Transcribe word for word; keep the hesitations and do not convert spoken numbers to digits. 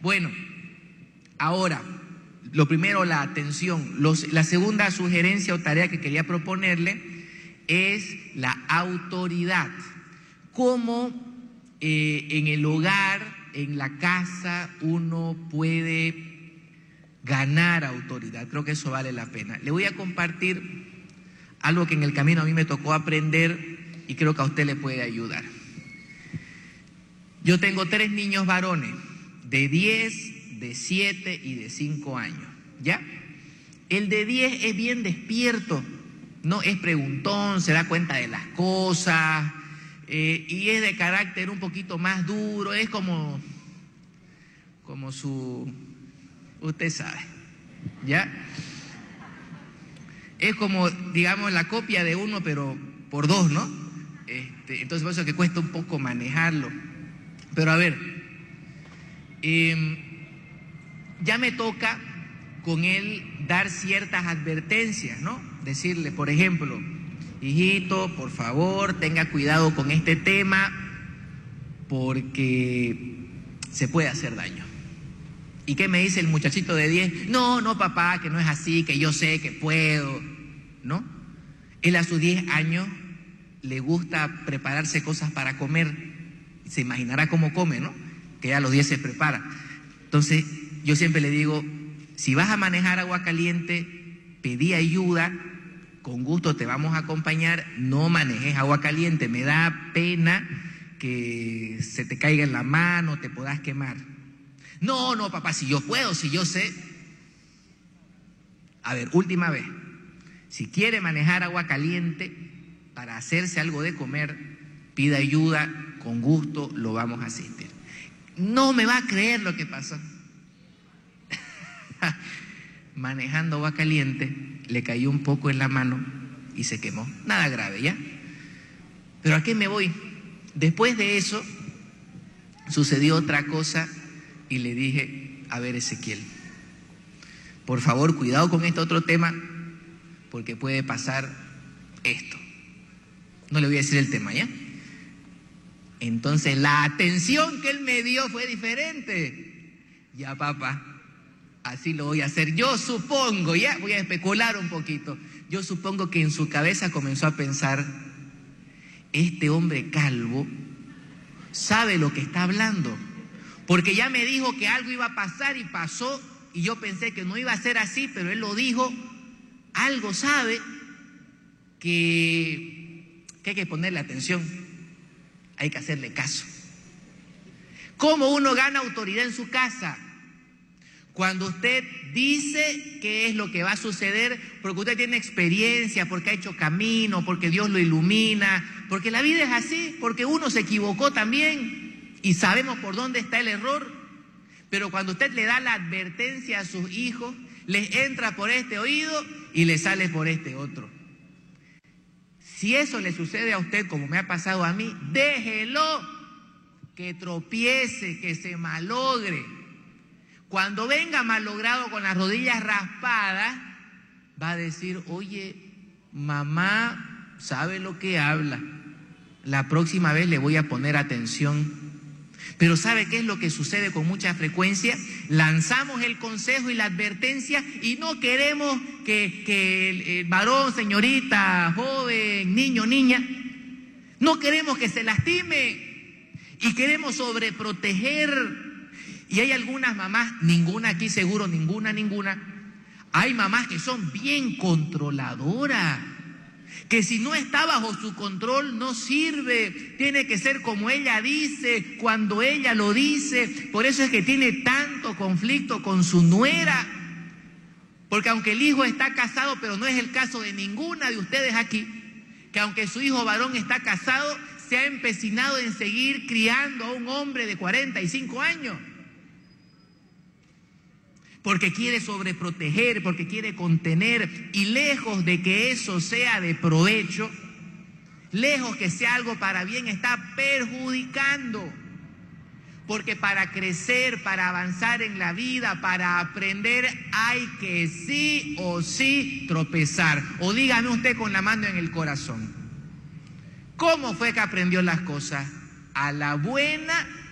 Bueno, ahora, lo primero, la atención. Los, la segunda sugerencia o tarea que quería proponerle es la autoridad. Cómo eh, en el hogar, en la casa, uno puede ganar autoridad. Creo que eso vale la pena. Le voy a compartir algo que en el camino a mí me tocó aprender y creo que a usted le puede ayudar. Yo tengo tres niños varones, de diez, de siete y de cinco años, ¿ya? El de diez es bien despierto, no es preguntón, se da cuenta de las cosas, eh, y es de carácter un poquito más duro, es como, como su, usted sabe, ¿ya? Es como, digamos, la copia de uno, pero por dos, ¿no? Este, entonces, por eso es que cuesta un poco manejarlo. Pero a ver, eh, ya me toca con él dar ciertas advertencias, ¿no? Decirle, por ejemplo, hijito, por favor, tenga cuidado con este tema porque se puede hacer daño. ¿Y qué me dice el muchachito de diez? No, no, papá, que no es así, que yo sé que puedo, ¿no? Él a sus diez años le gusta prepararse cosas para comer. Se imaginará cómo come, ¿no? Que ya a los diez se prepara. Entonces, yo siempre le digo, si vas a manejar agua caliente, pedí ayuda, con gusto te vamos a acompañar, no manejes agua caliente, me da pena que se te caiga en la mano, te puedas quemar. No, no, papá, si yo puedo, si yo sé. A ver, última vez, si quiere manejar agua caliente para hacerse algo de comer, pida ayuda, con gusto lo vamos a asistir. No me va a creer lo que pasó. Manejando agua caliente, le cayó un poco en la mano y se quemó. Nada grave, ¿ya? Pero ¿a qué me voy? Después de eso, sucedió otra cosa y le dije, a ver, Ezequiel, por favor, cuidado con este otro tema, porque puede pasar esto. No le voy a decir el tema, ¿ya? Entonces la atención que él me dio fue diferente. Ya, papá, así lo voy a hacer. Yo supongo, ya voy a especular un poquito, yo supongo que en su cabeza comenzó a pensar, este hombre calvo sabe lo que está hablando, porque ya me dijo que algo iba a pasar y pasó, y yo pensé que no iba a ser así, pero él lo dijo, algo sabe que, que hay que ponerle atención, hay que hacerle caso. ¿Cómo uno gana autoridad en su casa? Cuando usted dice qué es lo que va a suceder, porque usted tiene experiencia, porque ha hecho camino, porque Dios lo ilumina, porque la vida es así, porque uno se equivocó también y sabemos por dónde está el error. Pero cuando usted le da la advertencia a sus hijos, les entra por este oído y les sale por este otro. Si eso le sucede a usted como me ha pasado a mí, déjelo que tropiece, que se malogre. Cuando venga malogrado con las rodillas raspadas, va a decir, oye, mamá sabe lo que habla, la próxima vez le voy a poner atención. Pero ¿sabe qué es lo que sucede con mucha frecuencia? Lanzamos el consejo y la advertencia y no queremos que, que el, el varón, señorita, joven, niño, niña, no queremos que se lastime y queremos sobreproteger. Y hay algunas mamás, ninguna aquí seguro, ninguna, ninguna, hay mamás que son bien controladoras, que si no está bajo su control no sirve, tiene que ser como ella dice, cuando ella lo dice. Por eso es que tiene tanto conflicto con su nuera, porque aunque el hijo está casado, pero no es el caso de ninguna de ustedes aquí, que aunque su hijo varón está casado, se ha empecinado en seguir criando a un hombre de cuarenta y cinco años. Porque quiere sobreproteger, porque quiere contener, y lejos de que eso sea de provecho, lejos que sea algo para bien, está perjudicando. Porque para crecer, para avanzar en la vida, para aprender, hay que sí o sí tropezar. O dígame usted con la mano en el corazón, ¿cómo fue que aprendió las cosas? ¿A la buena